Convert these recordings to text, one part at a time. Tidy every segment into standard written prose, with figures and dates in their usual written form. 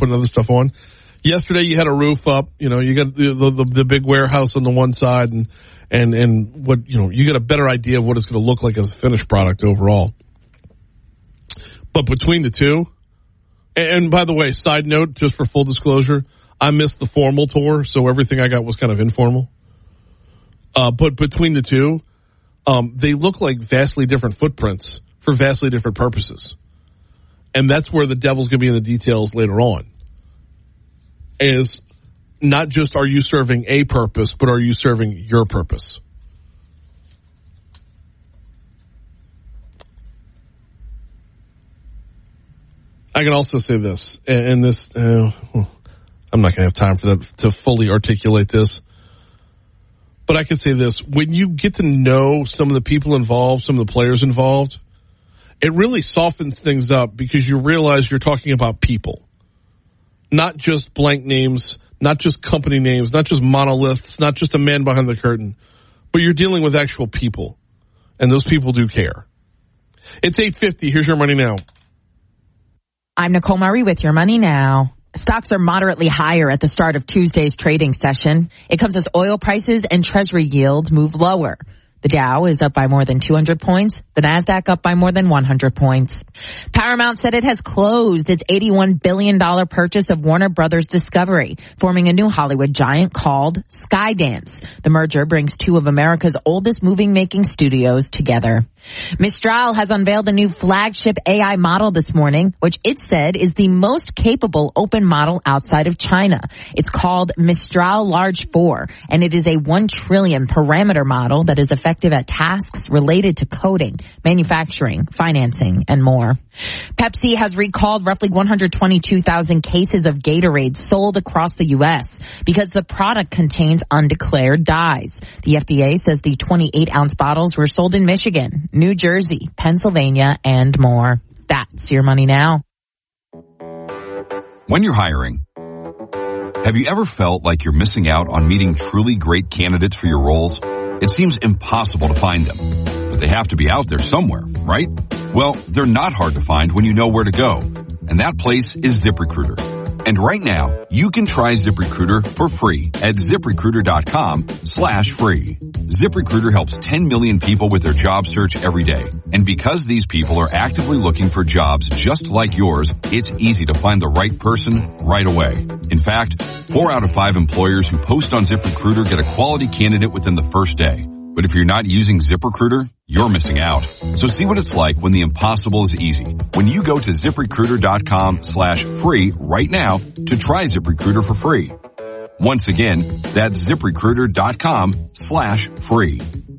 putting other stuff on. Yesterday you had a roof up. You got the big warehouse on the one side, and what you get a better idea of what it's going to look like as a finished product overall. But between the two, and by the way, side note, just for full disclosure, I missed the formal tour, so everything I got was kind of informal. But between the two, they look like vastly different footprints for vastly different purposes. And that's where the devil's going to be in the details later on. Is not just are you serving a purpose, but are you serving your purpose? I can also say this, and this, I'm not going to have time for that to fully articulate this, but I can say this. When you get to know some of the people involved, some of the players involved, it really softens things up because you realize you're talking about people. Not just blank names, not just company names, not just monoliths, not just a man behind the curtain, but you're dealing with actual people, and those people do care. It's 8:50. Here's your money now. I'm Nicole Murray with your money now. Stocks are moderately higher at the start of Tuesday's trading session. It comes as oil prices and Treasury yields move lower. The Dow is up by more than 200 points. The Nasdaq up by more than 100 points. Paramount said it has closed its $81 billion purchase of Warner Brothers Discovery, forming a new Hollywood giant called Skydance. The merger brings two of America's oldest movie-making studios together. Mistral has unveiled a new flagship AI model this morning, which it said is the most capable open model outside of China. It's called Mistral Large 4, and it is a 1 trillion parameter model that is effective at tasks related to coding, manufacturing, financing, and more. Pepsi has recalled roughly 122,000 cases of Gatorade sold across the U.S. because the product contains undeclared dyes. The FDA says the 28-ounce bottles were sold in Michigan, New Jersey, Pennsylvania, and more. That's your money now. When you're hiring, have you ever felt like you're missing out on meeting truly great candidates for your roles? It seems impossible to find them, but they have to be out there somewhere, right? Well, they're not hard to find when you know where to go, and that place is ZipRecruiter. And right now, you can try ZipRecruiter for free at ZipRecruiter.com/free. ZipRecruiter helps 10 million people with their job search every day. And because these people are actively looking for jobs just like yours, it's easy to find the right person right away. In fact, 4 out of 5 employers who post on ZipRecruiter get a quality candidate within the first day. But if you're not using ZipRecruiter, you're missing out. So see what it's like when the impossible is easy. When you go to ZipRecruiter.com/free right now to try ZipRecruiter for free. Once again, that's ZipRecruiter.com/free.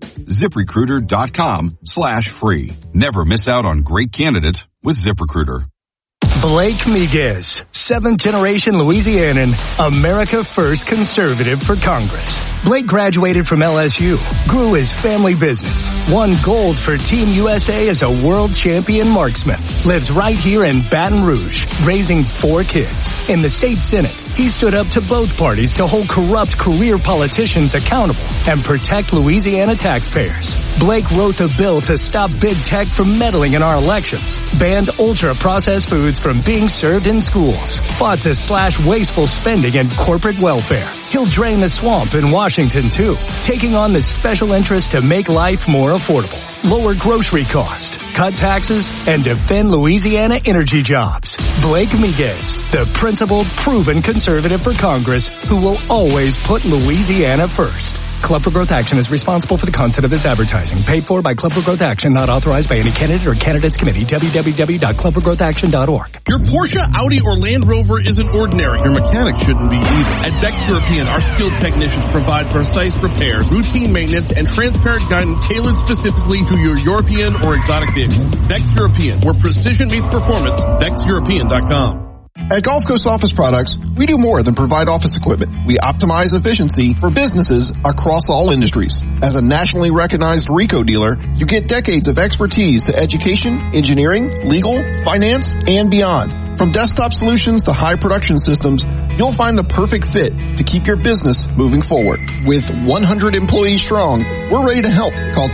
ZipRecruiter.com/free. Never miss out on great candidates with ZipRecruiter. Blake Miguez, 7th generation Louisianan, America First conservative for Congress. Blake graduated from LSU, grew his family business, won gold for Team USA as a world champion marksman, lives right here in Baton Rouge, raising 4 kids. In the state Senate, he stood up to both parties to hold corrupt career politicians accountable and protect Louisiana taxpayers. Blake wrote the bill to stop big tech from meddling in our elections, banned ultra-processed foods from being served in schools, fought to slash wasteful spending and corporate welfare. He'll drain the swamp in Washington, too, taking on the special interest to make life more affordable, lower grocery costs, cut taxes, and defend Louisiana energy jobs. Blake Miguez, the principled, proven conservative for Congress who will always put Louisiana first. Club for Growth Action is responsible for the content of this advertising. Paid for by Club for Growth Action, not authorized by any candidate or candidates committee. www.clubforgrowthaction.org. Your Porsche, Audi, or Land Rover isn't ordinary. Your mechanic shouldn't be either. At Vex European, our skilled technicians provide precise repairs, routine maintenance, and transparent guidance tailored specifically to your European or exotic vehicle. Vex European, where precision meets performance. VexEuropean.com. At Gulf Coast Office Products, we do more than provide office equipment. We optimize efficiency for businesses across all industries. As a nationally recognized RICO dealer, you get decades of expertise to education, engineering, legal, finance, and beyond. From desktop solutions to high production systems, you'll find the perfect fit to keep your business moving forward. With 100 employees strong, we're ready to help. Call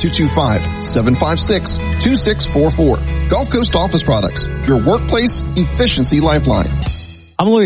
225-756-2644. Gulf Coast Office Products, your workplace efficiency lifeline. I'm Louis.